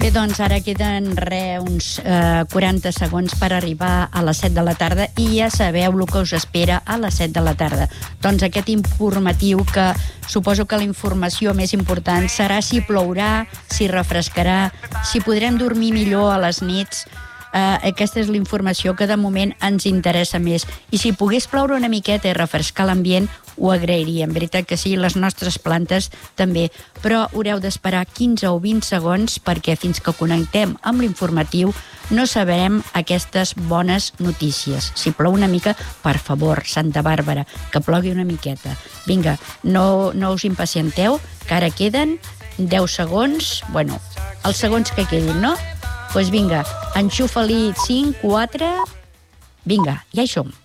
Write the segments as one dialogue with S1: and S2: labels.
S1: Bé, doncs ara queden uns 40 segons per arribar a les 7 de la tarda i ja sabeu el que us espera a les 7 de la tarda. Doncs aquest informatiu que suposo que la informació més important serà si plourà, si refrescarà, si podrem dormir millor a les nits. Aquesta és la informació que de moment ens interessa més. I si pogués ploure una miqueta i refrescar l'ambient, ho agrairíem. Veritat que sí, les nostres plantes també. Però haureu d'esperar 15 o 20 segons perquè fins que connectem amb l'informatiu no sabrem aquestes bones notícies. Si plou una mica, per favor, Santa Bàrbara, que plogui una miqueta. Vinga, no us impacienteu, que ara queden 10 segons, bueno, els segons que quedin, no? Doncs vinga, enxufa-li 5, 4... Vinga, ja hi som.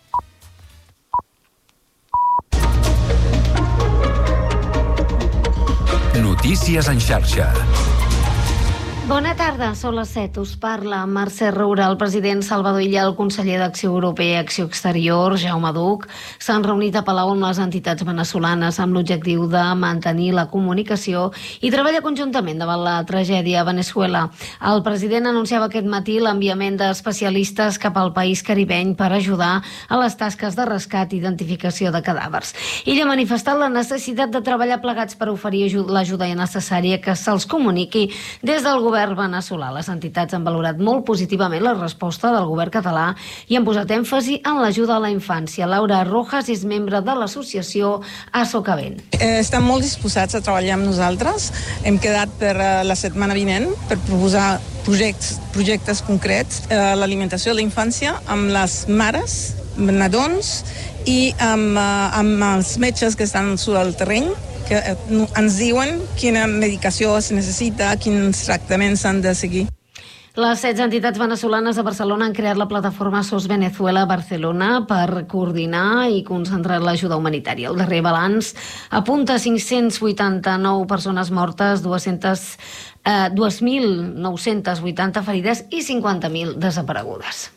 S2: Notícies en xarxa.
S3: Bona tarda, són les 7. Us parla Mercè Roura. El president Salvador Illa, el conseller d'Acció Europea i Acció Exterior, Jaume Duch, s'han reunit a Palau amb les entitats veneçolanes amb l'objectiu de mantenir la comunicació i treballar conjuntament davant la tragèdia a Veneçuela. El president anunciava aquest matí l'enviament d'especialistes cap al país caribeny per ajudar a les tasques de rescat i identificació de cadàvers. Illa ha manifestat la necessitat de treballar plegats per oferir l'ajuda necessària que se'ls comuniqui des del govern veneçolà. Les entitats han valorat molt positivament la resposta del govern català i han posat èmfasi en l'ajuda a la infància. Laura Rojas és membre de l'associació Assocavent.
S4: Estem molt disposats a treballar amb nosaltres. Hem quedat per la setmana vinent per proposar projectes concrets, l'alimentació de la infància amb les mares, nadons i amb els metges que estan sobre el terreny, que ens diuen quina medicació es necessita, quins tractaments s'han de seguir.
S3: Les 16 entitats veneçolanes a Barcelona han creat la plataforma SOS Venezuela Barcelona per coordinar i concentrar l'ajuda humanitària. El darrer balanç apunta 589 persones mortes, 2.980 ferides i 50.000 desaparegudes.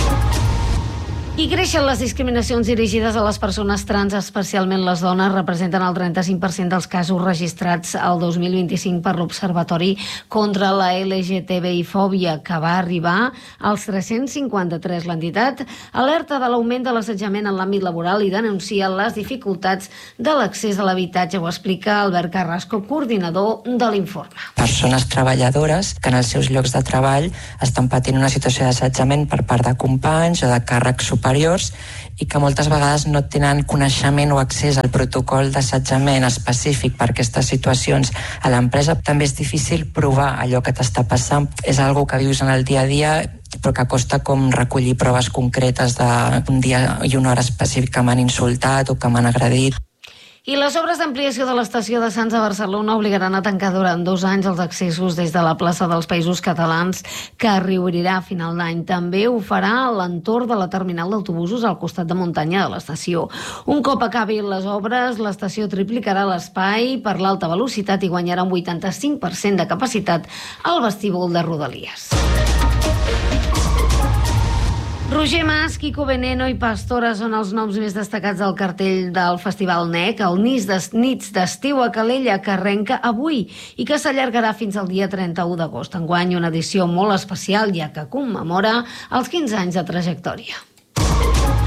S3: I creixen les discriminacions dirigides a les persones trans, especialment les dones, representen el 35% dels casos registrats al 2025 per l'Observatori contra la LGTBI-fòbia, que va arribar als 353. L'entitat alerta de l'augment de l'assetjament en l'àmbit laboral i denuncia les dificultats de l'accés a l'habitatge. Ho explica Albert Carrasco, coordinador de l'informe.
S5: Persones treballadores que en els seus llocs de treball estan patint una situació d'assetjament per part de companys o de càrrecs superiors i que moltes vegades no tenen coneixement o accés al protocol d'assetjament específic per aquestes situacions a l'empresa. També és difícil provar allò que t'està passant. És algo que vius en el dia a dia, però que costa com recollir proves concretes d'un dia i una hora específic que m'han insultat o que m'han agredit.
S3: I les obres d'ampliació de l'estació de Sants a Barcelona obligaran a tancar durant 2 anys els accessos des de la plaça dels Països Catalans, que reobrirà a final d'any. També ho farà a l'entorn de la terminal d'autobusos al costat de muntanya de l'estació. Un cop acabin les obres, l'estació triplicarà l'espai per l'alta velocitat i guanyarà un 85% de capacitat al vestíbul de Rodalies. Roger Mas, Kiko Veneno i Pastora són els noms més destacats del cartell del Festival NEC, el Nits d'Estiu a Calella, que arrenca avui i que s'allargarà fins al dia 31 d'agost. Enguany, una edició molt especial, ja que commemora els 15 anys de trajectòria.